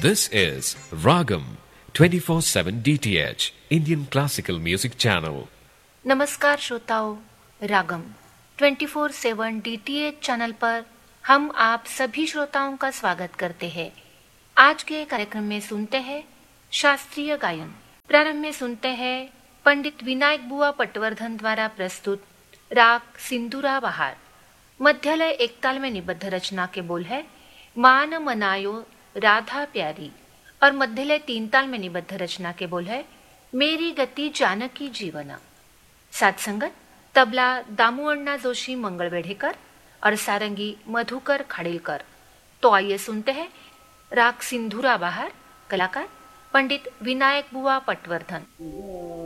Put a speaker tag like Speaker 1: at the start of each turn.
Speaker 1: This is Ragam 24/7 DTH Indian Classical Music Channel.
Speaker 2: नमस्कार श्रोताओं, रागम 24/7 DTH channel पर हम आप सभी श्रोताओं का स्वागत करते हैं। आज के कार्यक्रम में सुनते हैं शास्त्रीय गायन। प्रारंभ में सुनते हैं पंडित विनायक बुआ पटवर्धन द्वारा प्रस्तुत राग सिंधुरा बहार। मध्यलय एक ताल में निबद्ध रचना के बोल है मान मनायो राधा प्यारी और मध्यलय तीन ताल में निबद्ध रचना के बोल है मेरी गति जानकी जीवना। साथ संगत तबला दामू अण्णा जोशी मंगलवेढेकर और सारंगी मधुकर खाड़िलकर। तो आइए सुनते हैं राग सिंधुरा बहार, कलाकार पंडित विनायक बुआ पटवर्धन।